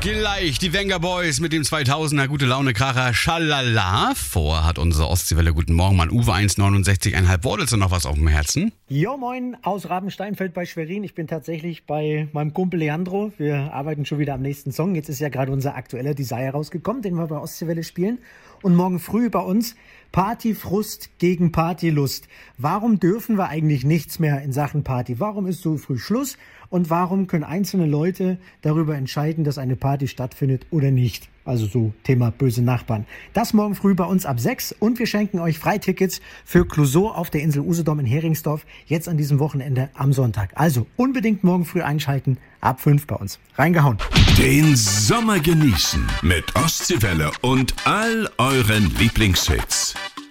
Gleich die Wenger Boys mit dem 2000er Gute Laune Kracher Schalala. Vor hat unsere Ostseewelle. Guten Morgen, Mann. Uwe 1,69,5. Wordelst du noch was auf dem Herzen? Jo, moin, aus Rabensteinfeld bei Schwerin. Ich bin tatsächlich bei meinem Kumpel Leandro. Wir arbeiten schon wieder am nächsten Song. Jetzt ist ja gerade unser aktueller Desire rausgekommen, den wir bei Ostseewelle spielen. Und morgen früh bei uns Partyfrust gegen Partylust. Warum dürfen wir eigentlich nichts mehr in Sachen Party? Warum ist so früh Schluss? Und warum können einzelne Leute darüber entscheiden, dass eine Party stattfindet oder nicht? Also so Thema böse Nachbarn. Das morgen früh bei uns ab 6 und wir schenken euch Freitickets für Clouseau auf der Insel Usedom in Heringsdorf jetzt an diesem Wochenende am Sonntag. Also unbedingt morgen früh einschalten, ab 5 bei uns. Reingehauen. Den Sommer genießen mit Ostseewelle und all euren Lieblingshits.